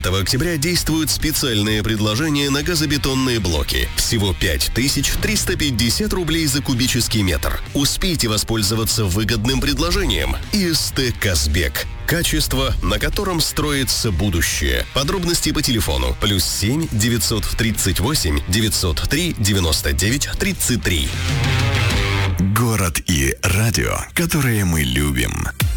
октября действуют специальные предложения на газобетонные блоки. Всего 5350 рублей за кубический метр. Успейте воспользоваться выгодным предложением. ИСТ «Казбек». Качество, на котором строится будущее. Подробности по телефону +7 938 903 99 33. Город и радио, которые мы любим.